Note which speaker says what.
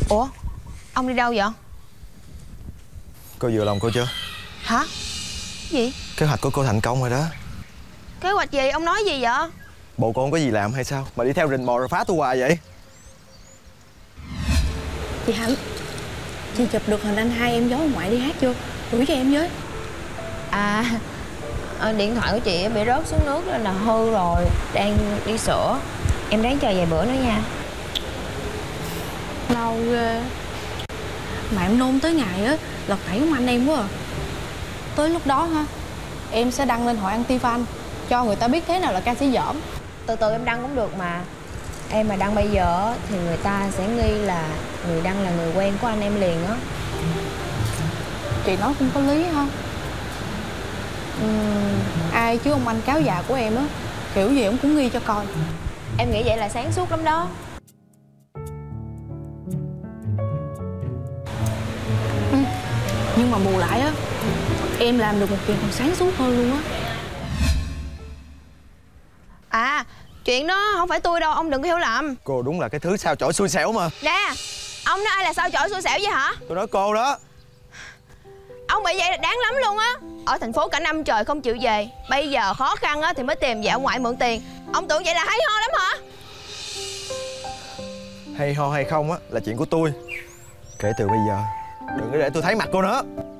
Speaker 1: Ủa, ông đi đâu vậy?
Speaker 2: Cô vừa lòng cô chưa?
Speaker 1: Hả? Gì?
Speaker 2: Kế hoạch của cô thành công rồi đó.
Speaker 1: Kế hoạch gì? Ông nói gì vậy?
Speaker 2: Bộ cô không có gì làm hay sao mà đi theo rình mò rồi phá tôi hoài vậy?
Speaker 3: Chị Hạnh, chị chụp được hình anh hai em giấu ông ngoại đi hát chưa? Gửi cho em với.
Speaker 1: Điện thoại của chị bị rớt xuống nước nên là hư rồi. Đang đi sửa. Em ráng chờ vài bữa nữa nha.
Speaker 3: Lâu ghê. Mà em nôn tới ngày á lật tẩy của anh em quá à. Tới lúc đó ha, em sẽ đăng lên hội anti-fan cho người ta biết thế nào là ca sĩ dởm.
Speaker 1: Từ từ em đăng cũng được mà. Em mà đăng bây giờ thì người ta sẽ nghi là người đăng là người quen của anh em liền á.
Speaker 3: Chị nói cũng có lý ha. Ai chứ ông anh cáo già của em á, kiểu gì ông cũng nghi cho coi.
Speaker 1: Em nghĩ vậy là sáng suốt lắm đó.
Speaker 3: Nhưng mà bù lại á, em làm được một chuyện còn sáng suốt hơn luôn á.
Speaker 1: Chuyện đó không phải tôi đâu, ông đừng có hiểu lầm.
Speaker 2: Cô đúng là cái thứ sao chổi xui xẻo mà.
Speaker 1: Nè, ông nói ai là sao chổi xui xẻo vậy hả?
Speaker 2: Tôi nói cô đó.
Speaker 1: Ông bị vậy là đáng lắm luôn á. Ở thành phố cả năm trời không chịu về, bây giờ khó khăn á thì mới tìm dạo ngoại mượn tiền. Ông tưởng vậy là hay ho lắm hả?
Speaker 2: Hay ho hay không á là chuyện của tôi. Kể từ bây giờ đừng có để tôi thấy mặt cô nữa.